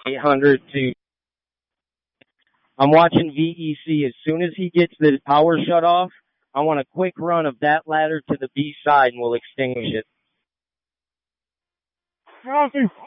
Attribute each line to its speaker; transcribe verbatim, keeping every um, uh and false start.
Speaker 1: eight hundred to. I'm watching V E C. As soon as he gets the power shut off, I want a quick run of that ladder to the B side and we'll extinguish it.
Speaker 2: Copy.